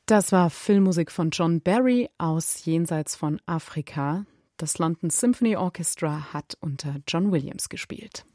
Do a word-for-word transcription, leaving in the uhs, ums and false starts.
Das war Filmmusik von John Barry aus Jenseits von Afrika. Das London Symphony Orchestra hat unter John Williams gespielt.